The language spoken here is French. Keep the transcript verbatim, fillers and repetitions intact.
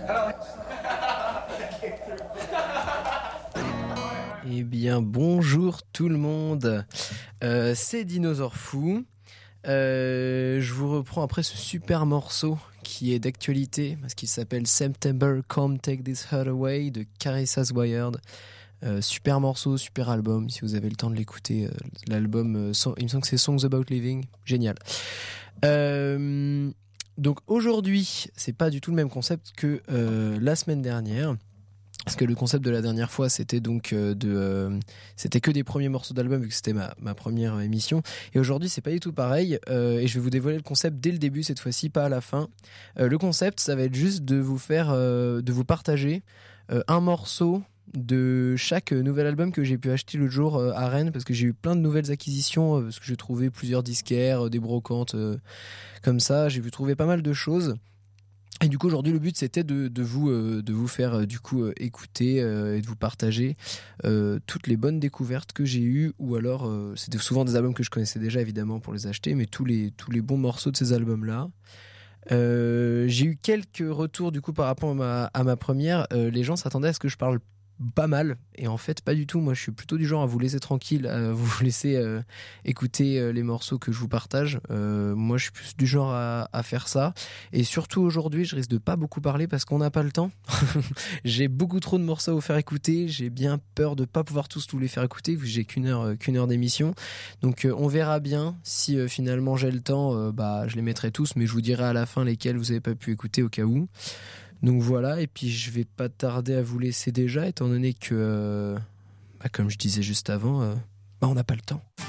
Eh bien, bonjour tout le monde. Euh, c'est Dinosaure Fou. Euh, je vous reprends après ce super morceau qui est d'actualité parce qu'il s'appelle September Come Take This Heart Away de Carissa's Wired. Euh, super morceau, super album. Si vous avez le temps de l'écouter, euh, l'album, euh, so- il me semble que c'est Songs About Living. Génial. Euh, donc aujourd'hui, c'est pas du tout le même concept que euh, la semaine dernière. Parce que le concept de la dernière fois, c'était donc euh, de, euh, c'était que des premiers morceaux d'album vu que c'était ma, ma première émission. Et aujourd'hui, c'est pas du tout pareil. Euh, et je vais vous dévoiler le concept dès le début cette fois-ci, pas à la fin. Euh, le concept, ça va être juste de vous faire, euh, de vous partager euh, un morceau de chaque nouvel album que j'ai pu acheter l'autre jour euh, à Rennes, parce que j'ai eu plein de nouvelles acquisitions, euh, parce que j'ai trouvé plusieurs disquaires, euh, des brocantes euh, comme ça. J'ai pu trouver pas mal de choses. Et du coup aujourd'hui le but c'était de, de vous euh, de vous faire euh, du coup euh, écouter euh, et de vous partager euh, toutes les bonnes découvertes que j'ai eues, ou alors euh, c'était souvent des albums que je connaissais déjà évidemment pour les acheter, mais tous les tous les bons morceaux de ces albums là. Euh, j'ai eu quelques retours du coup par rapport à ma, à ma première. Euh, les gens s'attendaient à ce que je parle pas mal, et en fait pas du tout. Moi je suis plutôt du genre à vous laisser tranquille, à vous laisser euh, écouter euh, les morceaux que je vous partage. Euh, moi je suis plus du genre à, à faire ça, et surtout aujourd'hui je risque de pas beaucoup parler parce qu'on n'a pas le temps. J'ai beaucoup trop de morceaux à vous faire écouter, j'ai bien peur de pas pouvoir tous tous les faire écouter vu que j'ai qu'une heure, euh, qu'une heure d'émission, donc euh, on verra bien si euh, finalement j'ai le temps. Euh, bah je les mettrai tous, mais je vous dirai à la fin lesquels vous avez pas pu écouter au cas où. Donc voilà, et puis je vais pas tarder à vous laisser déjà, étant donné que, euh, bah, comme je disais juste avant, euh, bah, on n'a pas le temps.